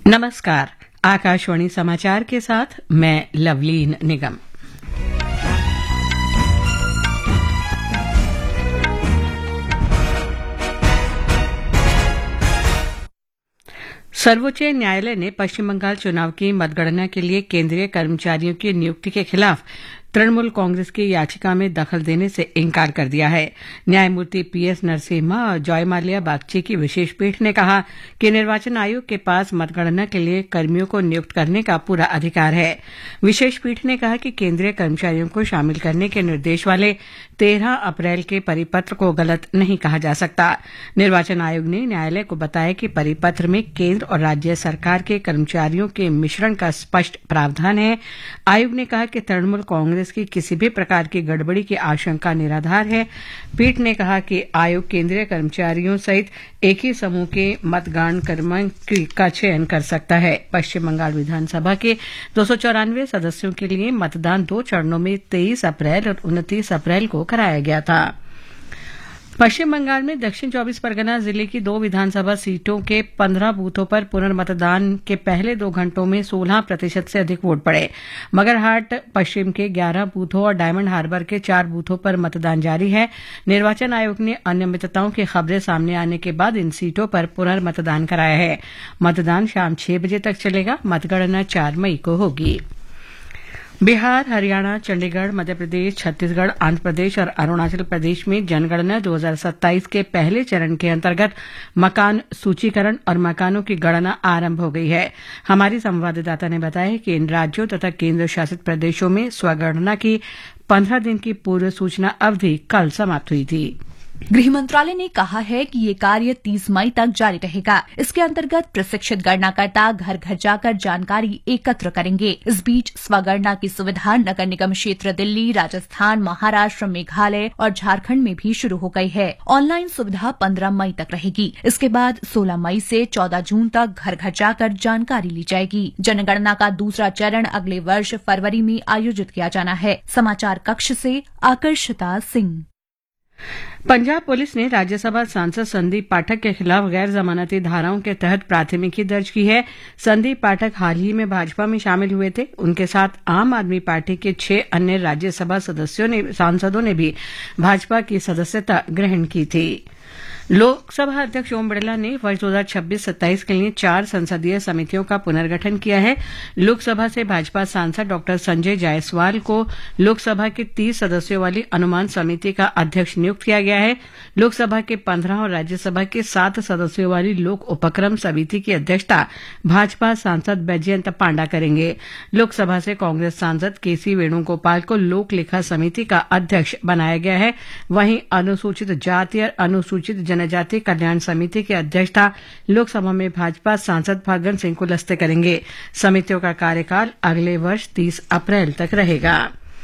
नमस्कार। आकाशवाणी समाचार के साथ मैं लवलीन निगम। सर्वोच्च न्यायालय ने पश्चिम बंगाल चुनाव की मतगणना के लिए केंद्रीय कर्मचारियों की नियुक्ति के खिलाफ तृणमूल कांग्रेस की याचिका में दखल देने से इंकार कर दिया है। न्यायमूर्ति पीएस नरसिम्हा और जॉयमाल्या बागची की विशेष पीठ ने कहा कि निर्वाचन आयोग के पास मतगणना के लिए कर्मियों को नियुक्त करने का पूरा अधिकार है। विशेष पीठ ने कहा कि केंद्रीय कर्मचारियों को शामिल करने के निर्देश वाले 13 अप्रैल के परिपत्र को गलत नहीं कहा जा सकता। निर्वाचन आयोग ने न्यायालय को बताया कि परिपत्र में केंद्र और राज्य सरकार के कर्मचारियों के मिश्रण का स्पष्ट प्रावधान है। आयोग ने कहा कि तृणमूल कांग्रेस की किसी भी प्रकार की गड़बड़ी की आशंका निराधार है। पीठ ने कहा कि आयोग केंद्रीय कर्मचारियों सहित एक ही समूह के मतदान क्रमांक का चयन कर सकता है। पश्चिम बंगाल विधानसभा के 294 सदस्यों के लिए मतदान 2 चरणों में 23 अप्रैल और 29 अप्रैल को कराया गया था। पश्चिम बंगाल में दक्षिण 24 परगना जिले की 2 विधानसभा सीटों के 15 बूथों पर पुनर्मतदान के पहले 2 घंटों में 16% से अधिक वोट पड़े। मगरहाट पश्चिम के 11 बूथों और डायमंड हार्बर के 4 बूथों पर मतदान जारी है। निर्वाचन आयोग ने अनियमितताओं की खबरें सामने आने के बाद इन सीटों पर पुनर्मतदान कराया है। मतदान शाम 6 बजे तक चलेगा। मतगणना 4 मई को होगी। बिहार, हरियाणा, चंडीगढ़, मध्य प्रदेश, छत्तीसगढ़, आंध्र प्रदेश और अरुणाचल प्रदेश में जनगणना 2027 के पहले चरण के अंतर्गत मकान सूचीकरण और मकानों की गणना आरंभ हो गई है। हमारी संवाददाता ने बताया कि इन राज्यों तथा केंद्र शासित प्रदेशों में स्वगणना की 15 दिन की पूर्व सूचना अवधि कल समाप्त हुई थी। गृह मंत्रालय ने कहा है कि ये कार्य 30 मई तक जारी रहेगा। इसके अंतर्गत प्रशिक्षित गणनाकर्ता घर घर जाकर जानकारी एकत्र करेंगे। इस बीच स्वगणना की सुविधा नगर निगम क्षेत्र दिल्ली, राजस्थान, महाराष्ट्र, मेघालय और झारखंड में भी शुरू हो गई है। ऑनलाइन सुविधा 15 मई तक रहेगी। इसके बाद 16 मई से 14 जून तक घर घर जाकर जानकारी ली जाएगी। जनगणना का दूसरा चरण अगले वर्ष फरवरी में आयोजित किया जाना है। समाचार कक्ष से आकर्षिता सिंह। पंजाब पुलिस ने राज्यसभा सांसद संदीप पाठक के खिलाफ गैर जमानती धाराओं के तहत प्राथमिकी दर्ज की है। संदीप पाठक हाल ही में भाजपा में शामिल हुए थे। उनके साथ आम आदमी पार्टी के 6 अन्य राज्यसभा सांसदों ने भी भाजपा की सदस्यता ग्रहण की थी। लोकसभा अध्यक्ष ओम बिरला ने वर्ष 2026-27 के लिए 4 संसदीय समितियों का पुनर्गठन किया है। लोकसभा से भाजपा सांसद डॉ संजय जायसवाल को लोकसभा की 30 सदस्यों वाली अनुमान समिति का अध्यक्ष नियुक्त किया गया है। लोकसभा के 15 और राज्यसभा के 7 सदस्यों वाली लोक उपक्रम समिति की अध्यक्षता भाजपा सांसद बैजयंत पांडा करेंगे। लोकसभा से कांग्रेस सांसद केसी वेणुगोपाल को लोक लेखा समिति का अध्यक्ष बनाया गया है। वहीं अनुसूचित जाति और अनुसूचित जनजाति कल्याण समिति की अध्यक्षता लोकसभा में भाजपा सांसद फग्गन सिंह कुलस्ते करेंगे। समितियों का कार्यकाल अगले वर्ष 30 अप्रैल तक रहेगा।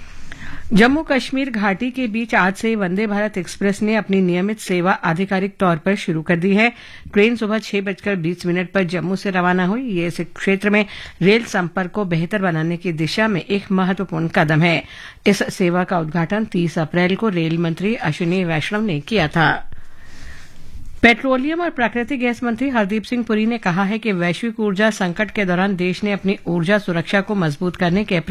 जम्मू कश्मीर घाटी के बीच आज से वंदे भारत एक्सप्रेस ने अपनी नियमित सेवा आधिकारिक तौर पर शुरू कर दी है। ट्रेन सुबह 6:20 पर जम्मू से रवाना हुई। ये इस क्षेत्र में रेल संपर्क को बेहतर बनाने की दिशा में एक महत्वपूर्ण कदम है। इस सेवा का उद्घाटन 30 अप्रैल को रेल मंत्री अश्विनी वैष्णव ने किया था। पेट्रोलियम और प्राकृतिक गैस मंत्री हरदीप सिंह पुरी ने कहा है कि वैश्विक ऊर्जा संकट के दौरान देश ने अपनी ऊर्जा सुरक्षा को मजबूत करने के